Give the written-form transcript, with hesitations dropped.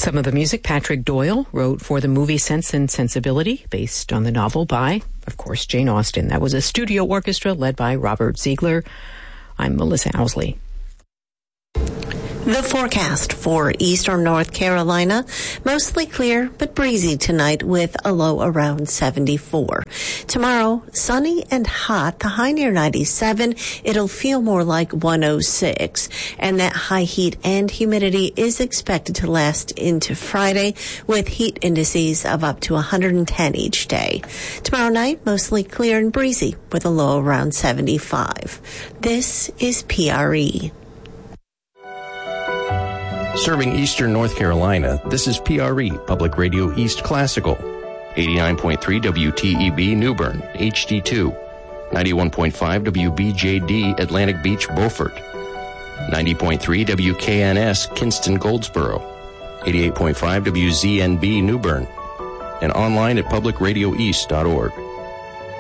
Some of the music Patrick Doyle wrote for the movie Sense and Sensibility, based on the novel by, of course, Jane Austen. That was a studio orchestra led by Robert Ziegler. I'm Melissa Owsley. The forecast for eastern North Carolina, mostly clear but breezy tonight with a low around 74. Tomorrow, sunny and hot, the high near 97. It'll feel more like 106. And that high heat and humidity is expected to last into Friday with heat indices of up to 110 each day. Tomorrow night, mostly clear and breezy with a low around 75. This is PRE. Serving eastern North Carolina, this is PRE, Public Radio East Classical. 89.3 WTEB New Bern, HD2. 91.5 WBJD Atlantic Beach, Beaufort. 90.3 WKNS Kinston, Goldsboro. 88.5 WZNB New Bern. And online at publicradioeast.org.